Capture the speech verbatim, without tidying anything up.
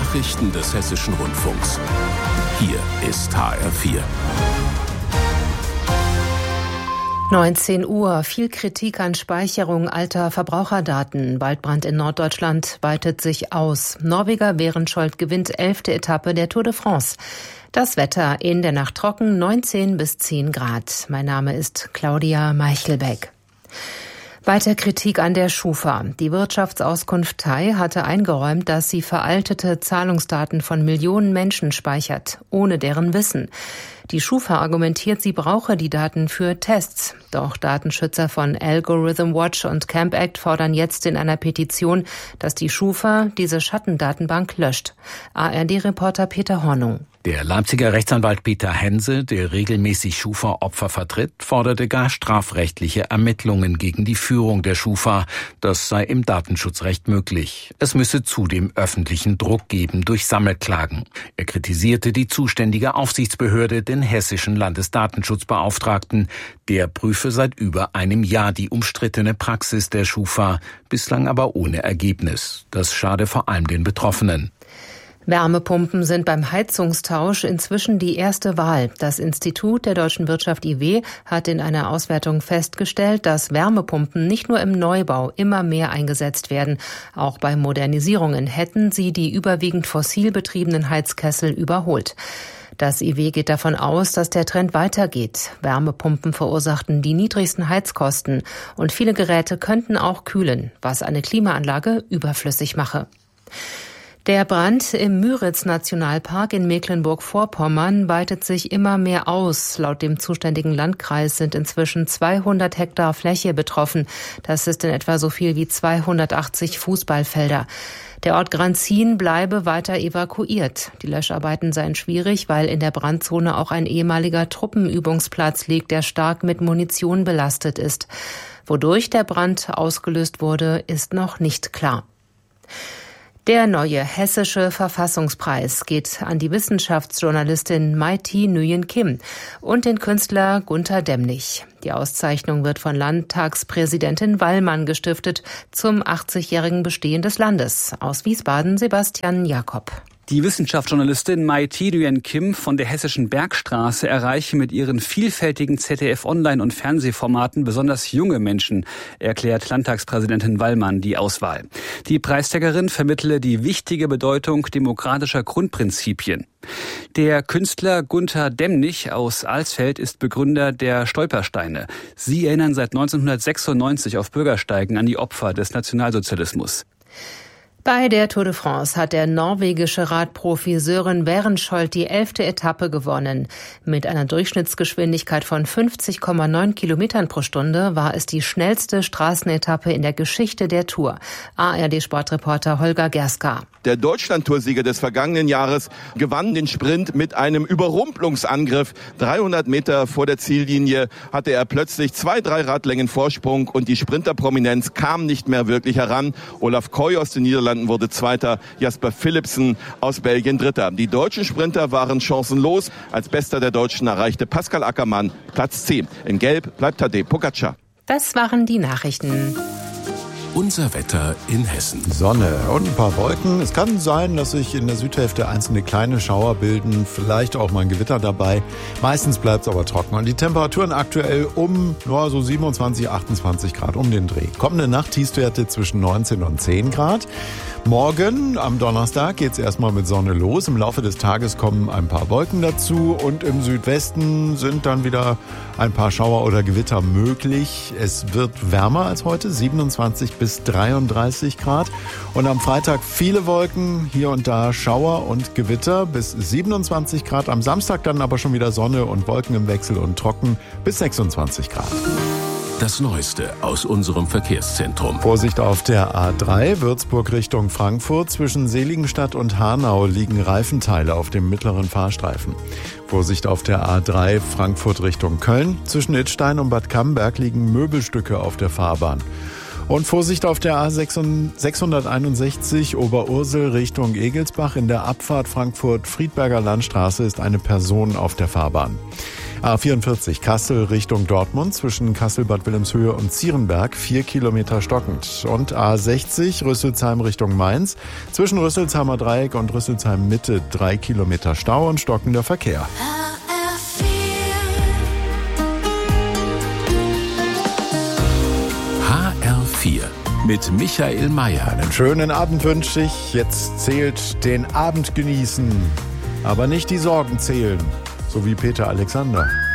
Nachrichten des Hessischen Rundfunks. Hier ist H R vier. neunzehn Uhr. Viel Kritik an Speicherung alter Verbraucherdaten. Waldbrand in Norddeutschland weitet sich aus. Norweger Behrenschold gewinnt elfte Etappe der Tour de France. Das Wetter in der Nacht trocken, neunzehn bis zehn Grad. Mein Name ist Claudia Meichelbeck. Weiter Kritik an der Schufa. Die Wirtschaftsauskunft T A I hatte eingeräumt, dass sie veraltete Zahlungsdaten von Millionen Menschen speichert, ohne deren Wissen. Die Schufa argumentiert, sie brauche die Daten für Tests. Doch Datenschützer von Algorithm Watch und Camp Act fordern jetzt in einer Petition, dass die Schufa diese Schattendatenbank löscht. A R D-Reporter Peter Hornung. Der Leipziger Rechtsanwalt Peter Hense, der regelmäßig Schufa-Opfer vertritt, forderte gar strafrechtliche Ermittlungen gegen die Führung der Schufa. Das sei im Datenschutzrecht möglich. Es müsse zudem öffentlichen Druck geben durch Sammelklagen. Er kritisierte die zuständige Aufsichtsbehörde, den hessischen Landesdatenschutzbeauftragten. Der prüfe seit über einem Jahr die umstrittene Praxis der Schufa, bislang aber ohne Ergebnis. Das schade vor allem den Betroffenen. Wärmepumpen sind beim Heizungstausch inzwischen die erste Wahl. Das Institut der deutschen Wirtschaft I W hat in einer Auswertung festgestellt, dass Wärmepumpen nicht nur im Neubau immer mehr eingesetzt werden. Auch bei Modernisierungen hätten sie die überwiegend fossil betriebenen Heizkessel überholt. Das I W geht davon aus, dass der Trend weitergeht. Wärmepumpen verursachten die niedrigsten Heizkosten und viele Geräte könnten auch kühlen, was eine Klimaanlage überflüssig mache. Der Brand im Müritz-Nationalpark in Mecklenburg-Vorpommern weitet sich immer mehr aus. Laut dem zuständigen Landkreis sind inzwischen zweihundert Hektar Fläche betroffen. Das ist in etwa so viel wie zweihundertachtzig Fußballfelder. Der Ort Granzin bleibe weiter evakuiert. Die Löscharbeiten seien schwierig, weil in der Brandzone auch ein ehemaliger Truppenübungsplatz liegt, der stark mit Munition belastet ist. Wodurch der Brand ausgelöst wurde, ist noch nicht klar. Der neue hessische Verfassungspreis geht an die Wissenschaftsjournalistin Mai-Thi Nguyen Kim und den Künstler Gunter Demnig. Die Auszeichnung wird von Landtagspräsidentin Wallmann gestiftet zum achtzigjährigen Bestehen des Landes. Aus Wiesbaden Sebastian Jakob. Die Wissenschaftsjournalistin Mai-Thi Nguyen Kim von der Hessischen Bergstraße erreiche mit ihren vielfältigen Z D F-Online- und Fernsehformaten besonders junge Menschen, erklärt Landtagspräsidentin Wallmann die Auswahl. Die Preisträgerin vermittle die wichtige Bedeutung demokratischer Grundprinzipien. Der Künstler Gunter Demnig aus Alsfeld ist Begründer der Stolpersteine. Sie erinnern seit neunzehnhundertsechsundneunzig auf Bürgersteigen an die Opfer des Nationalsozialismus. Bei der Tour de France hat der norwegische Radprofi Søren Behrenschold die elfte Etappe gewonnen. Mit einer Durchschnittsgeschwindigkeit von fünfzig Komma neun Kilometern pro Stunde war es die schnellste Straßenetappe in der Geschichte der Tour. A R D-Sportreporter Holger Gerska. Der Deutschland-Toursieger des vergangenen Jahres gewann den Sprint mit einem Überrumpelungsangriff. dreihundert Meter vor der Ziellinie hatte er plötzlich zwei, drei Radlängen Vorsprung und die Sprinterprominenz kam nicht mehr wirklich heran. Olaf Koy aus den Niederlanden wurde Zweiter, Jasper Philipsen aus Belgien Dritter. Die deutschen Sprinter waren chancenlos. Als Bester der Deutschen erreichte Pascal Ackermann Platz zehn. In Gelb bleibt Tadej Pogačar. Das waren die Nachrichten. Unser Wetter in Hessen. Sonne und ein paar Wolken. Es kann sein, dass sich in der Südhälfte einzelne kleine Schauer bilden, vielleicht auch mal ein Gewitter dabei. Meistens bleibt es aber trocken. Und die Temperaturen aktuell um ja, so siebenundzwanzig, achtundzwanzig Grad um den Dreh. Kommende Nacht Tiefstwerte zwischen neunzehn und zehn Grad. Morgen, am Donnerstag, geht es erstmal mit Sonne los. Im Laufe des Tages kommen ein paar Wolken dazu und im Südwesten sind dann wieder ein paar Schauer oder Gewitter möglich. Es wird wärmer als heute, siebenundzwanzig bis dreiunddreißig Grad. Und am Freitag viele Wolken, hier und da Schauer und Gewitter bis siebenundzwanzig Grad. Am Samstag dann aber schon wieder Sonne und Wolken im Wechsel und trocken bis sechsundzwanzig Grad. Das Neueste aus unserem Verkehrszentrum. Vorsicht auf der A drei, Würzburg Richtung Frankfurt. Zwischen Seligenstadt und Hanau liegen Reifenteile auf dem mittleren Fahrstreifen. Vorsicht auf der A drei, Frankfurt Richtung Köln. Zwischen Idstein und Bad Camberg liegen Möbelstücke auf der Fahrbahn. Und Vorsicht auf der A sechshunderteinundsechzig Oberursel Richtung Egelsbach. In der Abfahrt Frankfurt-Friedberger Landstraße ist eine Person auf der Fahrbahn. A vierundvierzig Kassel Richtung Dortmund zwischen Kassel-Bad Wilhelmshöhe und Zierenberg vier Kilometer stockend. Und A sechzig Rüsselsheim Richtung Mainz zwischen Rüsselsheimer Dreieck und Rüsselsheim Mitte drei Kilometer Stau und stockender Verkehr. H R vier mit Michael Mayer. Einen schönen Abend wünsche ich. Jetzt zählt den Abend genießen, aber nicht die Sorgen zählen, so wie Peter Alexander.